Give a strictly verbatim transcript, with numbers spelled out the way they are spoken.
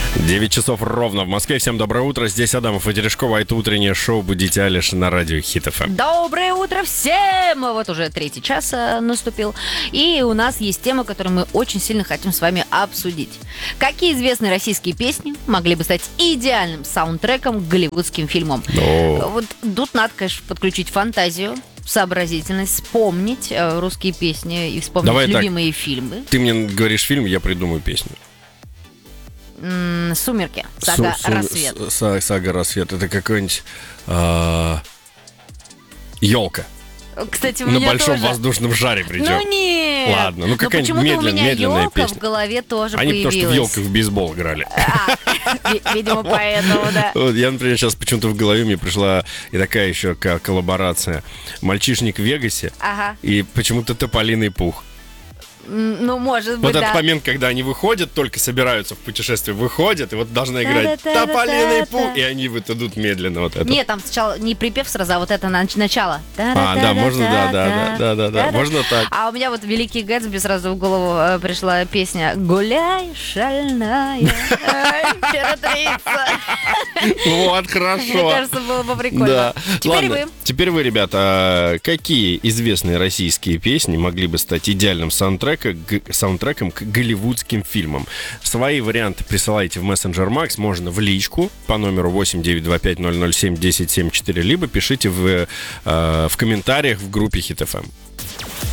девять часов ровно в Москве. Всем доброе утро. Здесь Адамов и Терешкова. Это утреннее шоу «Будите Алиш» на радио Хит эф эм. Доброе утро всем! Вот уже третий час наступил. И у нас есть тема, которую мы очень сильно хотим с вами обсудить. Какие известные российские песни могли бы стать идеальным саундтреком к голливудским фильмам? О. Вот тут надо, конечно, подключить фантазию, сообразительность, вспомнить э, русские песни и вспомнить Давай любимые так. фильмы. Ты мне говоришь фильм, я придумаю песню. М-м, «Сумерки», «Сага Су- су- Рассвет». с- Сага Рассвет. Это какой-нибудь... а, Ёлка. Кстати, у На меня большом тоже. воздушном шаре причем. Ну нет. Ладно, ну какая-нибудь почему-то медлен- у меня медленная елка песня. в голове тоже Они появилась. потому что в елках в бейсбол играли. А, ви- видимо, поэтому, да. Вот я, например, сейчас почему-то в голове мне пришла и такая еще ко- коллаборация. «Мальчишник в Вегасе» Ага. и почему-то «Тополиный пух». М, Ну, может быть, Вот да. этот момент, когда они выходят, только собираются в путешествие, выходят, и вот должна играть «Тополиный пух», и они вот идут медленно вот это. Нет, там сначала не припев сразу, а вот это нач- начало. А, да, можно, да, да, да, да, да, да, можно так. А у меня вот «Великий Гэтсби» сразу в голову э, пришла песня «Гуляй, шальная императрица». Вот, Мне хорошо. кажется, было бы прикольно. Да. Теперь Ладно, вы. теперь вы, ребята, какие известные российские песни могли бы стать идеальным саундтреком, г- саундтреком к голливудским фильмам? Свои варианты присылайте в мессенджер Макс, можно в личку по номеру восемь девять два пять ноль ноль семь десять семьдесят четыре, либо пишите в, э, в комментариях в группе Хит эф эм.